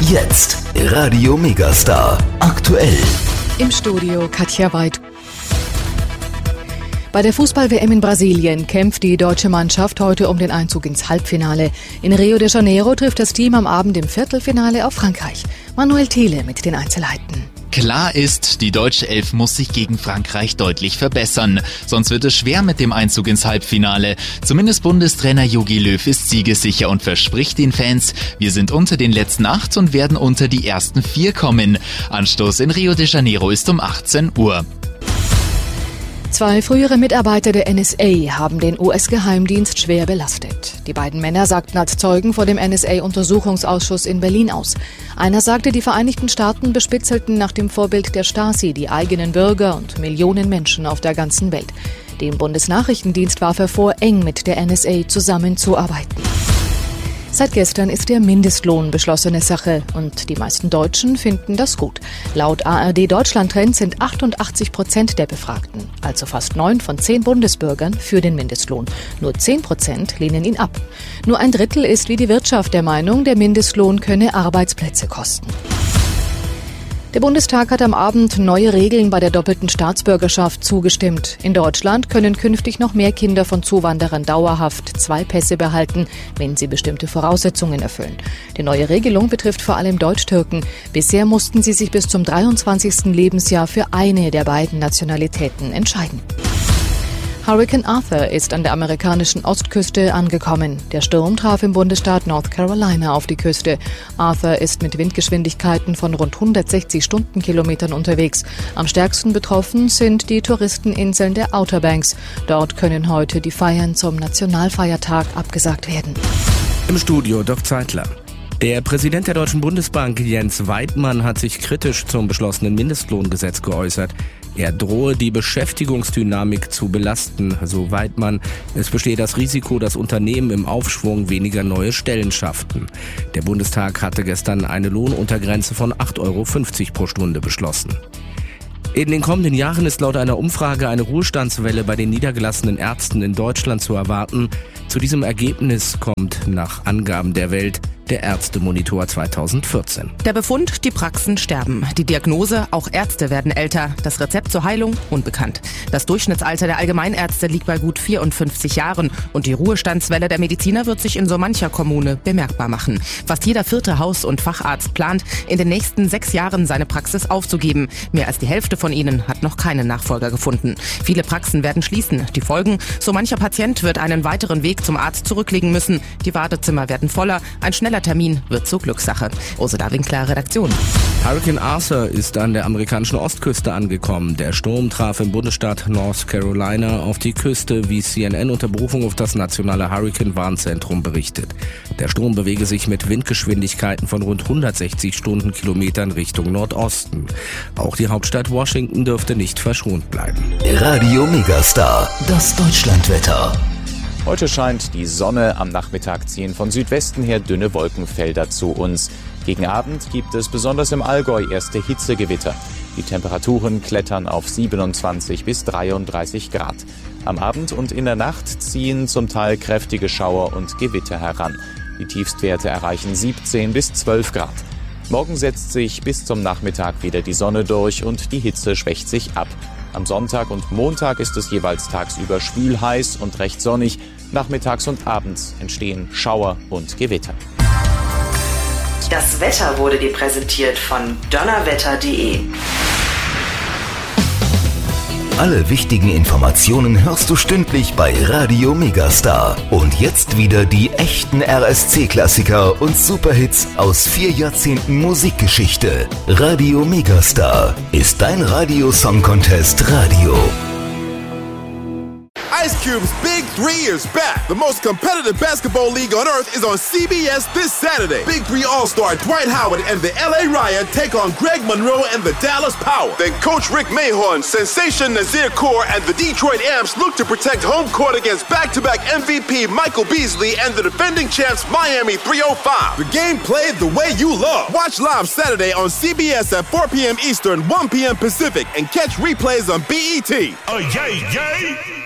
Jetzt Radio Megastar aktuell. Im Studio Katja Weid. Bei der Fußball-WM in Brasilien kämpft die deutsche Mannschaft heute um den Einzug ins Halbfinale. In Rio de Janeiro trifft das Team am Abend im Viertelfinale auf Frankreich. Manuel Thiele mit den Einzelheiten. Klar ist, die deutsche Elf muss sich gegen Frankreich deutlich verbessern. Sonst wird es schwer mit dem Einzug ins Halbfinale. Zumindest Bundestrainer Jogi Löw ist siegessicher und verspricht den Fans, wir sind unter den letzten 8 und werden unter die ersten 4 kommen. Anstoß in Rio de Janeiro ist um 18 Uhr. 2 frühere Mitarbeiter der NSA haben den US-Geheimdienst schwer belastet. Die beiden Männer sagten als Zeugen vor dem NSA-Untersuchungsausschuss in Berlin aus. Einer sagte, die Vereinigten Staaten bespitzelten nach dem Vorbild der Stasi die eigenen Bürger und Millionen Menschen auf der ganzen Welt. Dem Bundesnachrichtendienst warf er vor, eng mit der NSA zusammenzuarbeiten. Seit gestern ist der Mindestlohn beschlossene Sache und die meisten Deutschen finden das gut. Laut ARD Deutschland Trend sind 88% der Befragten, also fast 9 von 10 Bundesbürgern, für den Mindestlohn. Nur 10% lehnen ihn ab. Nur ein Drittel ist wie die Wirtschaft der Meinung, der Mindestlohn könne Arbeitsplätze kosten. Der Bundestag hat am Abend neue Regeln bei der doppelten Staatsbürgerschaft zugestimmt. In Deutschland können künftig noch mehr Kinder von Zuwanderern dauerhaft 2 Pässe behalten, wenn sie bestimmte Voraussetzungen erfüllen. Die neue Regelung betrifft vor allem Deutsch-Türken. Bisher mussten sie sich bis zum 23. Lebensjahr für eine der beiden Nationalitäten entscheiden. Hurrikan Arthur ist an der amerikanischen Ostküste angekommen. Der Sturm traf im Bundesstaat North Carolina auf die Küste. Arthur ist mit Windgeschwindigkeiten von rund 160 Stundenkilometern unterwegs. Am stärksten betroffen sind die Touristeninseln der Outer Banks. Dort können heute die Feiern zum Nationalfeiertag abgesagt werden. Im Studio Dirk Zeitler. Der Präsident der Deutschen Bundesbank, Jens Weidmann, hat sich kritisch zum beschlossenen Mindestlohngesetz geäußert. Er drohe die Beschäftigungsdynamik zu belasten, so Weidmann. Es bestehe das Risiko, dass Unternehmen im Aufschwung weniger neue Stellen schafften. Der Bundestag hatte gestern eine Lohnuntergrenze von 8,50 € pro Stunde beschlossen. In den kommenden Jahren ist laut einer Umfrage eine Ruhestandswelle bei den niedergelassenen Ärzten in Deutschland zu erwarten. Zu diesem Ergebnis kommt nach Angaben der Welt der Ärztemonitor 2014. Der Befund, die Praxen sterben. Die Diagnose, auch Ärzte werden älter. Das Rezept zur Heilung, unbekannt. Das Durchschnittsalter der Allgemeinärzte liegt bei gut 54 Jahren. Und die Ruhestandswelle der Mediziner wird sich in so mancher Kommune bemerkbar machen. Fast jeder 4. Haus- und Facharzt plant, in den nächsten 6 Jahren seine Praxis aufzugeben. Mehr als die Hälfte von ihnen hat noch keinen Nachfolger gefunden. Viele Praxen werden schließen. Die Folgen, so mancher Patient wird einen weiteren Weg zum Arzt zurücklegen müssen. Die Wartezimmer werden voller. Ein schneller Termin wird zur Glückssache. Ursula Winkler, Redaktion. Hurrikan Arthur ist an der amerikanischen Ostküste angekommen. Der Sturm traf im Bundesstaat North Carolina auf die Küste, wie CNN unter Berufung auf das nationale Hurrikan-Warnzentrum berichtet. Der Sturm bewege sich mit Windgeschwindigkeiten von rund 160 Stundenkilometern Richtung Nordosten. Auch die Hauptstadt Washington dürfte nicht verschont bleiben. Radio Megastar, das Deutschlandwetter. Heute scheint die Sonne, am Nachmittag ziehen von Südwesten her dünne Wolkenfelder zu uns. Gegen Abend gibt es besonders im Allgäu erste Hitzegewitter. Die Temperaturen klettern auf 27 bis 33 Grad. Am Abend und in der Nacht ziehen zum Teil kräftige Schauer und Gewitter heran. Die Tiefstwerte erreichen 17 bis 12 Grad. Morgen setzt sich bis zum Nachmittag wieder die Sonne durch und die Hitze schwächt sich ab. Am Sonntag und Montag ist es jeweils tagsüber schwül heiß und recht sonnig. Nachmittags und abends entstehen Schauer und Gewitter. Das Wetter wurde dir präsentiert von donnerwetter.de. Alle wichtigen Informationen hörst du stündlich bei Radio Megastar. Und jetzt wieder die echten RSC-Klassiker und Superhits aus 4 Jahrzehnten Musikgeschichte. Radio Megastar ist dein Radio-Song-Contest Radio. Ice Cube's Big 3 is back. The most competitive basketball league on earth is on CBS this Saturday. Big 3 All-Star Dwight Howard and the LA Riot take on Greg Monroe and the Dallas Power. Then Coach Rick Mahorn, Sensation Nazir Kaur, and the Detroit Amps look to protect home court against back-to-back MVP Michael Beasley and the defending champs Miami 305. The game played the way you love. Watch live Saturday on CBS at 4 p.m. Eastern, 1 p.m. Pacific, and catch replays on BET. Oh, yay, yay!